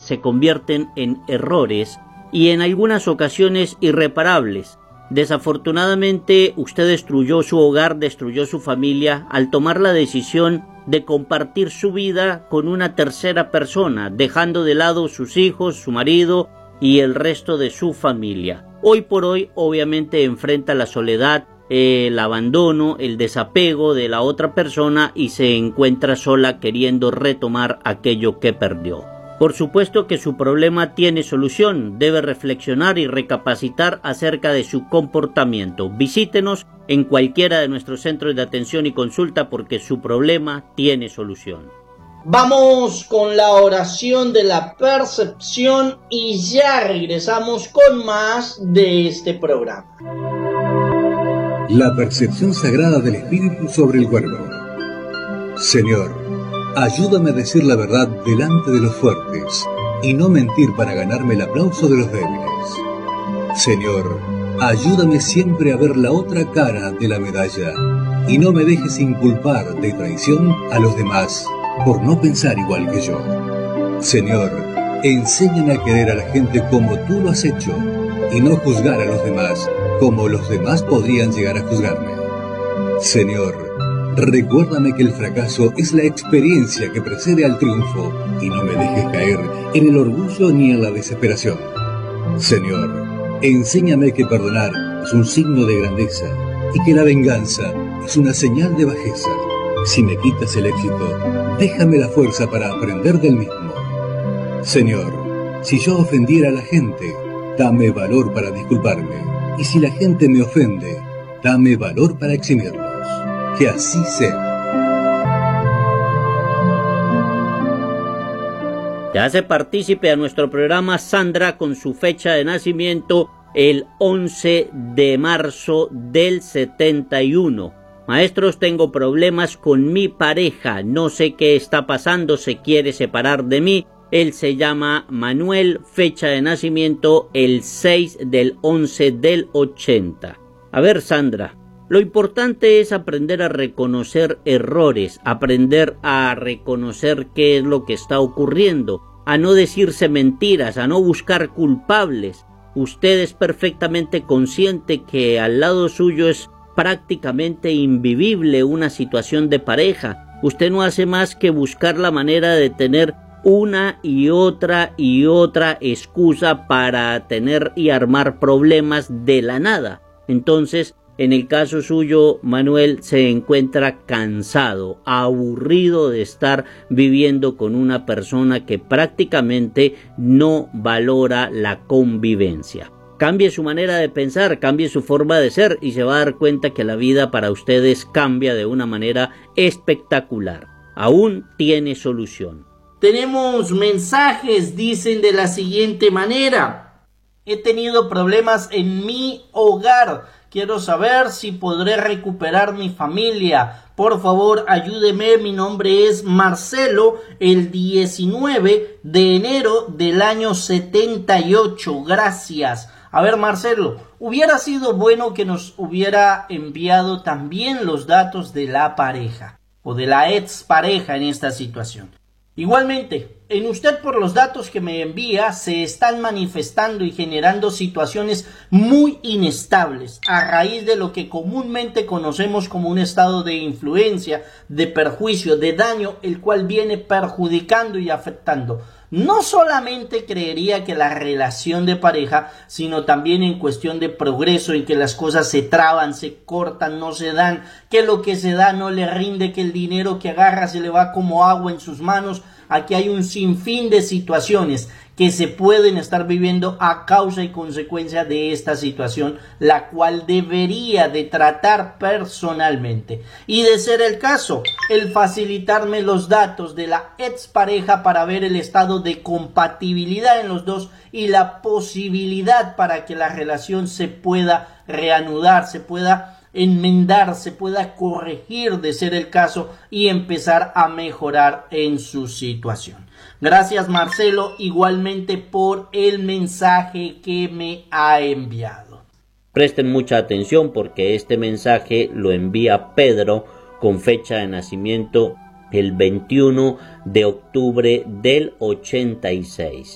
se convierten en errores y en algunas ocasiones irreparables. Desafortunadamente, usted destruyó su hogar, destruyó su familia al tomar la decisión de compartir su vida con una tercera persona, dejando de lado sus hijos, su marido y el resto de su familia. Hoy por hoy, obviamente, enfrenta la soledad, el abandono, el desapego de la otra persona y se encuentra sola queriendo retomar aquello que perdió. Por supuesto que su problema tiene solución, debe reflexionar y recapacitar acerca de su comportamiento. Visítenos en cualquiera de nuestros centros de atención y consulta porque su problema tiene solución. Vamos con la oración de la percepción y ya regresamos con más de este programa. La percepción sagrada del espíritu sobre el cuerpo. Señor, ayúdame a decir la verdad delante de los fuertes y no mentir para ganarme el aplauso de los débiles. Señor, ayúdame siempre a ver la otra cara de la medalla y no me dejes inculpar de traición a los demás por no pensar igual que yo. Señor, enséñame a querer a la gente como tú lo has hecho y no juzgar a los demás como los demás podrían llegar a juzgarme. Señor, recuérdame que el fracaso es la experiencia que precede al triunfo y no me dejes caer en el orgullo ni en la desesperación. Señor, enséñame que perdonar es un signo de grandeza y que la venganza es una señal de bajeza. Si me quitas el éxito, déjame la fuerza para aprender del mismo. Señor, si yo ofendiera a la gente, dame valor para disculparme. Y si la gente me ofende, dame valor para eximirlos. Que así sea. Ya hace partícipe a nuestro programa Sandra con su fecha de nacimiento el 11 de marzo del 71. Maestros, tengo problemas con mi pareja, no sé qué está pasando, se quiere separar de mí. Él se llama Manuel, fecha de nacimiento el 6 del 11 del 80. A ver, Sandra, lo importante es aprender a reconocer errores, aprender a reconocer qué es lo que está ocurriendo, a no decirse mentiras, a no buscar culpables. Usted es perfectamente consciente que al lado suyo es prácticamente invivible una situación de pareja. Usted no hace más que buscar la manera de tener una y otra excusa para tener y armar problemas de la nada. Entonces, en el caso suyo, Manuel se encuentra cansado, aburrido de estar viviendo con una persona que prácticamente no valora la convivencia. Cambie su manera de pensar, cambie su forma de ser y se va a dar cuenta que la vida para ustedes cambia de una manera espectacular. Aún tiene solución. Tenemos mensajes, dicen de la siguiente manera: he tenido problemas en mi hogar, quiero saber si podré recuperar mi familia, por favor ayúdeme, mi nombre es Marcelo, el 19 de enero del año 78, gracias. A ver, Marcelo, hubiera sido bueno que nos hubiera enviado también los datos de la pareja o de la expareja en esta situación. Igualmente, en usted por los datos que me envía se están manifestando y generando situaciones muy inestables a raíz de lo que comúnmente conocemos como un estado de influencia, de perjuicio, de daño, el cual viene perjudicando y afectando. No solamente creería que la relación de pareja, sino también en cuestión de progreso, en que las cosas se traban, se cortan, no se dan, que lo que se da no le rinde, que el dinero que agarra se le va como agua en sus manos. Aquí hay un sinfín de situaciones que se pueden estar viviendo a causa y consecuencia de esta situación, la cual debería de tratar personalmente. Y de ser el caso, el facilitarme los datos de la expareja para ver el estado de compatibilidad en los dos y la posibilidad para que la relación se pueda reanudar, se pueda enmendar, se pueda corregir de ser el caso y empezar a mejorar en su situación. Gracias, Marcelo, igualmente por el mensaje que me ha enviado. Presten mucha atención porque este mensaje lo envía Pedro con fecha de nacimiento el 21 de octubre del 86.